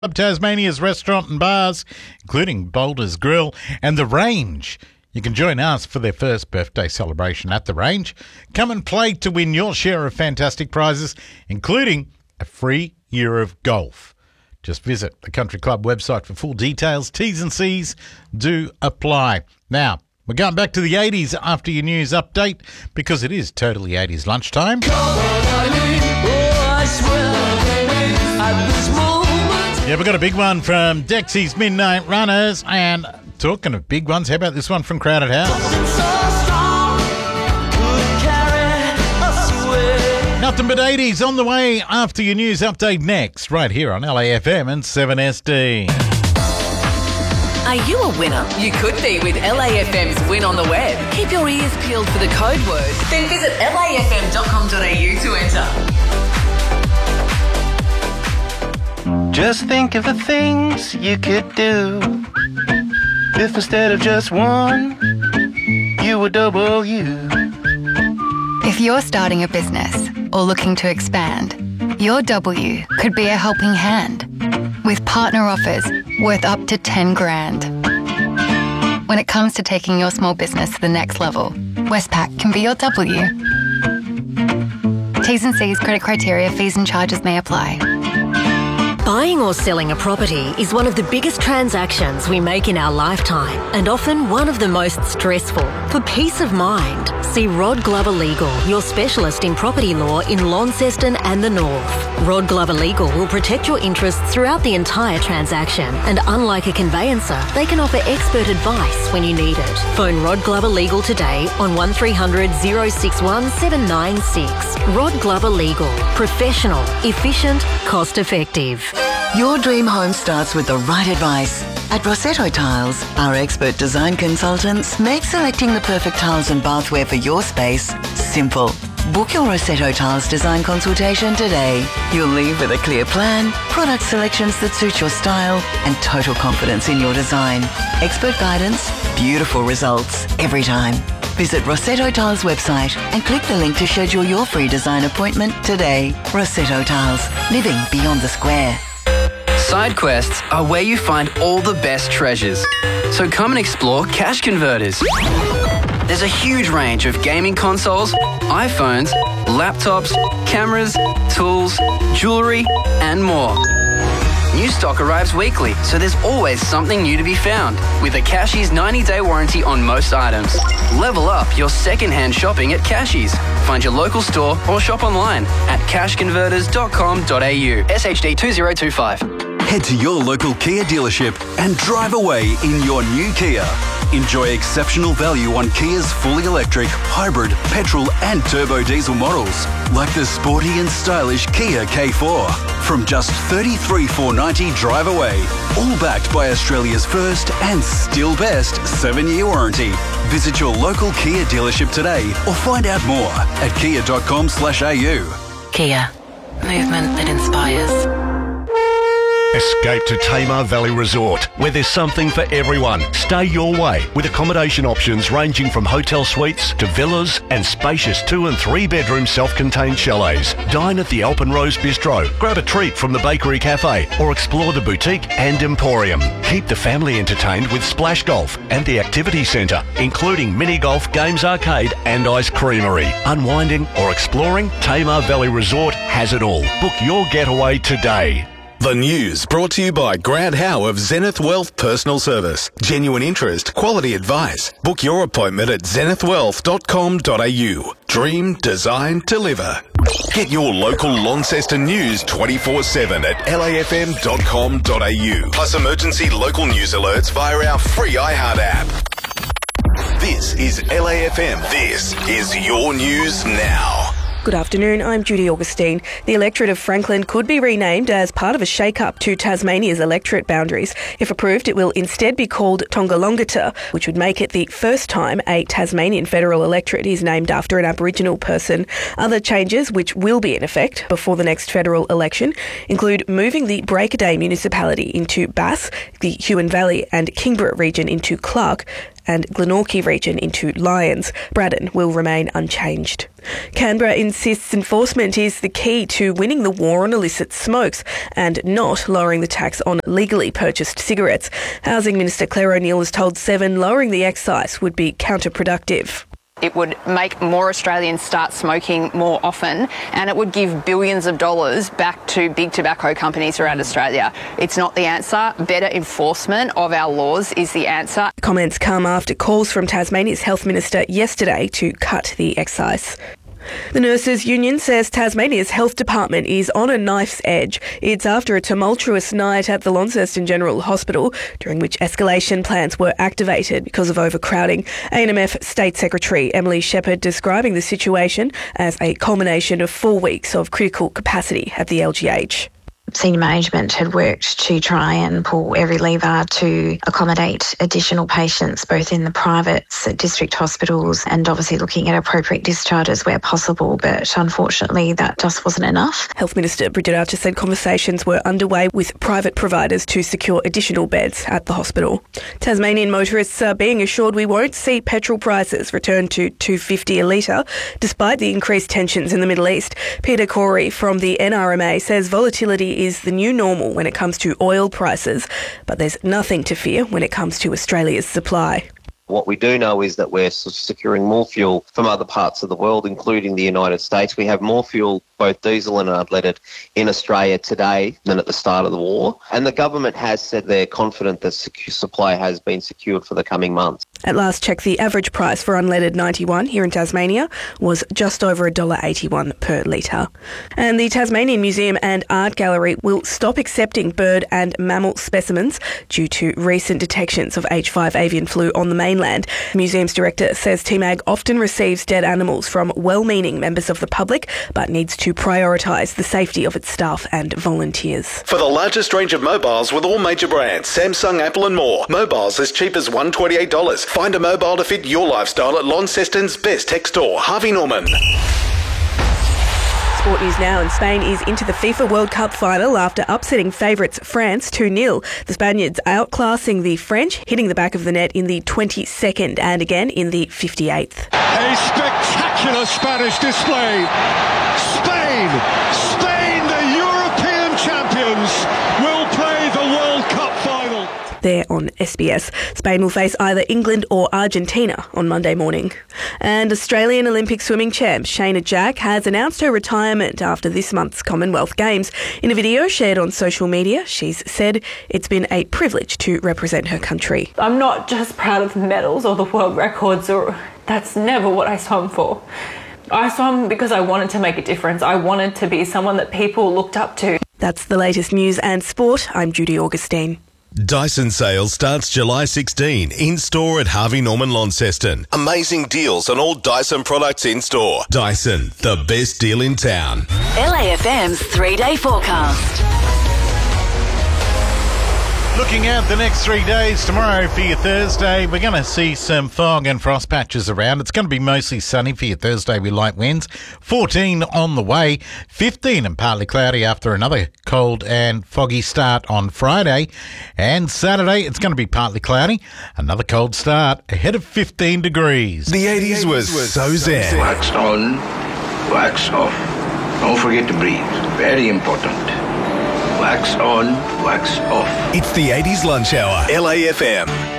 Tasmania's restaurant and bars, including Boulder's Grill and The Range. You can join us for their first birthday celebration at The Range. Come and play to win your share of fantastic prizes, including a free year of golf. Just visit the Country Club website for full details. T's and C's do apply. Now, we're going back to the 80s after your news update because it is totally 80s lunchtime. Yeah, we've got a big one from Dexy's Midnight Runners, and talking of big ones, how about this one from Crowded House? Nothing but 80s on the way after your news update next, right here on LAFM and 7SD. Are you a winner? You could be with LAFM's Win on the Web. Keep your ears peeled for the code word. Then visit lafm.com.au to enter. Just think of the things you could do if instead of just one, you were double you. If you're starting a business or looking to expand, your W could be a helping hand with partner offers worth up to 10 grand. When it comes to taking your small business to the next level, Westpac can be your W. T's and C's, credit criteria, fees and charges may apply. Buying or selling a property is one of the biggest transactions we make in our lifetime and often one of the most stressful. For peace of mind, see Rod Glover Legal, your specialist in property law in Launceston and the North. Rod Glover Legal will protect your interests throughout the entire transaction, and unlike a conveyancer, they can offer expert advice when you need it. Phone Rod Glover Legal today on 1300 061 796. Rod Glover Legal. Professional, efficient, cost effective. Your dream home starts with the right advice. At Rossetto Tiles, our expert design consultants make selecting the perfect tiles and bathware for your space simple. Book your Rossetto Tiles design consultation today. You'll leave with a clear plan, product selections that suit your style, and total confidence in your design. Expert guidance, beautiful results every time. Visit Rossetto Tiles website and click the link to schedule your free design appointment today. Rossetto Tiles, living beyond the square. Side quests are where you find all the best treasures. So come and explore Cash Converters. There's a huge range of gaming consoles, iPhones, laptops, cameras, tools, jewellery, and more. New stock arrives weekly, so there's always something new to be found. With a Cashies 90-day warranty on most items. Level up your second-hand shopping at Cashies. Find your local store or shop online at cashconverters.com.au. SHD 2025. Head to your local Kia dealership and drive away in your new Kia. Enjoy exceptional value on Kia's fully electric, hybrid, petrol and turbo diesel models, like the sporty and stylish Kia K4. From just $33,490 drive away, all backed by Australia's first and still best 7-year warranty. Visit your local Kia dealership today or find out more at kia.com.au. Kia. Movement that inspires. Escape to Tamar Valley Resort, where there's something for everyone. Stay your way with accommodation options ranging from hotel suites to villas and spacious 2 and 3 bedroom self-contained chalets. Dine at the Alpen Rose Bistro, grab a treat from the Bakery Cafe or explore the boutique and emporium. Keep the family entertained with Splash Golf and the Activity Centre, including mini golf, games arcade and ice creamery. Unwinding or exploring, Tamar Valley Resort has it all. Book your getaway today. The news brought to you by Grant Howe of Zenith Wealth Personal Service. Genuine interest, quality advice. Book your appointment at zenithwealth.com.au. Dream, design, deliver. Get your local Launceston news 24/7 at lafm.com.au. Plus emergency local news alerts via our free iHeart app. This is LAFM. This is your news now. Good afternoon, I'm Judy Augustine. The electorate of Franklin could be renamed as part of a shake-up to Tasmania's electorate boundaries. If approved, it will instead be called Tongalongata, which would make it the first time a Tasmanian federal electorate is named after an Aboriginal person. Other changes, which will be in effect before the next federal election, include moving the Breakaday municipality into Bass, the Huon Valley and Kingborough region into Clark, and Glenorchy region into Lyons. Braddon will remain unchanged. Canberra insists enforcement is the key to winning the war on illicit smokes and not lowering the tax on legally purchased cigarettes. Housing Minister Claire O'Neil has told Seven lowering the excise would be counterproductive. It would make more Australians start smoking more often, and it would give billions of dollars back to big tobacco companies around Australia. It's not the answer. Better enforcement of our laws is the answer. Comments come after calls from Tasmania's Health Minister yesterday to cut the excise. The Nurses Union says Tasmania's Health Department is on a knife's edge. It's after a tumultuous night at the Launceston General Hospital, during which escalation plans were activated because of overcrowding. ANMF State Secretary Emily Shepherd describing the situation as a culmination of 4 weeks of critical capacity at the LGH. Senior management had worked to try and pull every lever to accommodate additional patients, both in the private district hospitals and obviously looking at appropriate discharges where possible. But unfortunately, that just wasn't enough. Health Minister Bridget Archer said conversations were underway with private providers to secure additional beds at the hospital. Tasmanian motorists are being assured we won't see petrol prices return to $2.50 a litre, despite the increased tensions in the Middle East. Peter Corey from the NRMA says volatility is the new normal when it comes to oil prices, but there's nothing to fear when it comes to Australia's supply. What we do know is that we're securing more fuel from other parts of the world, including the United States. We have more fuel, both diesel and unleaded, in Australia today than at the start of the war. And the government has said they're confident that supply has been secured for the coming months. At last check, the average price for unleaded 91 here in Tasmania was just over $1.81 per litre. And the Tasmanian Museum and Art Gallery will stop accepting bird and mammal specimens due to recent detections of H5 avian flu on the mainland. The museum's director says TMAG often receives dead animals from well-meaning members of the public, but needs to prioritise the safety of its staff and volunteers. For the largest range of mobiles with all major brands, Samsung, Apple and more, mobiles as cheap as $128. Find a mobile to fit your lifestyle at Launceston's best tech store, Harvey Norman. Sport news now, and Spain is into the FIFA World Cup final after upsetting favourites France 2-0. The Spaniards outclassing the French, hitting the back of the net in the 22nd and again in the 58th. A spectacular Spanish display. Spain, the European champions, will play the World Cup final. There on SBS. Spain will face either England or Argentina on Monday morning. And Australian Olympic swimming champ Shayna Jack has announced her retirement after this month's Commonwealth Games. In a video shared on social media, she's said it's been a privilege to represent her country. I'm not just proud of the medals or the world records, or that's never what I swam for. I swam because I wanted to make a difference. I wanted to be someone that people looked up to. That's the latest news and sport. I'm Judy Augustine. Dyson sale starts July 16 in-store at Harvey Norman Launceston. Amazing deals on all Dyson products in-store. Dyson, the best deal in town. LAFM's 3-day forecast. Looking at the next 3 days, tomorrow for your Thursday, we're going to see some fog and frost patches around. It's going to be mostly sunny for your Thursday with light winds. 14 on the way, 15 and partly cloudy after another cold and foggy start on Friday. And Saturday, it's going to be partly cloudy, another cold start, ahead of 15 degrees. The 80s was so zen. Wax on, wax off. Don't forget to breathe. Very important. Wax on, wax off. It's the 80s lunch hour. LAFM.